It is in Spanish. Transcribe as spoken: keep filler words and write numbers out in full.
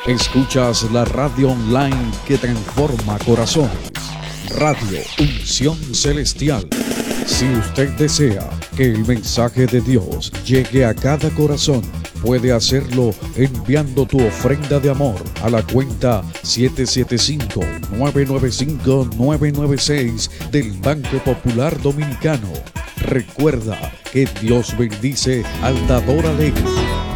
Escuchas la radio online que transforma corazones. Radio Unción Celestial. Si usted desea que el mensaje de Dios llegue a cada corazón, puede hacerlo enviando tu ofrenda de amor a la cuenta siete siete cinco, nueve nueve cinco, nueve nueve seis del Banco Popular Dominicano. Recuerda que Dios bendice al dador alegre.